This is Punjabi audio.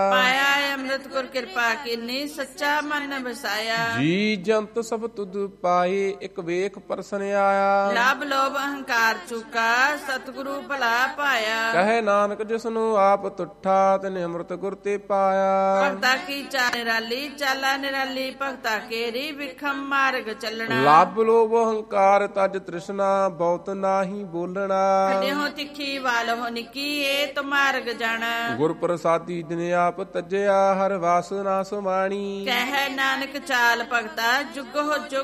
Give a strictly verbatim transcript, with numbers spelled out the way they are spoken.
ਪਾਇਆ ਅੰਮ੍ਰਿਤ ਗੁਰ ਕਿਰਪਾ ਕੀਨੀ, ਸੱਚਾ ਮਨ ਵਸਾਇਆ। ਜੀ ਜੰਤ ਸਭ ਤੁਧ ਪਾਏ, ਇੱਕ ਵੇਖ ਪਰਸਨ ਆਇਆ। ਲਾਭ ਲੋਭ ਅਹੰਕਾਰ ਚੁਕਾ, ਸਤਿਗੁਰੂ ਭਲਾ ਪਾਇਆ। ਕਹੇ ਨਾਨਕ ਜਿਸਨੂੰ ਆਪ ਤੁਠਾ, ਤਿਨ ਅੰਮ੍ਰਿਤ ਗੁਰ ਤੇ ਪਾਇਆ। ਭਗਤਾ ਕੀ ਚਾਲ ਨਿਰਾਲੀ, ਚਾਲਾ ਨਿਰਾਲੀ ਭਗਤਾ ਕੇਰੀ, ਵਿਖਮ ਮਾਰਗ ਚੱਲਣਾ। ਲਾਭ ਲੋਭ ਅਹੰਕਾਰ ਤਜ ਤ੍ਰਿਸ਼ਨਾ, ਬਹੁਤ ਨਾਹੀ ਬੋਲਣਾ। ਦੇਹੋ ਤਿੱਖੀ ਵਾਲ ਹੋ ਨਿੱਕੀ, ਏ ਤੁ ਮਾਰਗ ਜਾਣਾ। ਗੁਰ ਪ੍ਰਸਾਦੀ ਦਿਨ ਆਪ ਤਜਿਆ, ਹਰ ਵਾਸ ਨਾ ਸੁਮਾਣੀ। ਕਹਿ ਨਾਨਕ ਚਾਲ ਭਗਤਾ, ਜੁਗ ਹੋ ਜੁਗ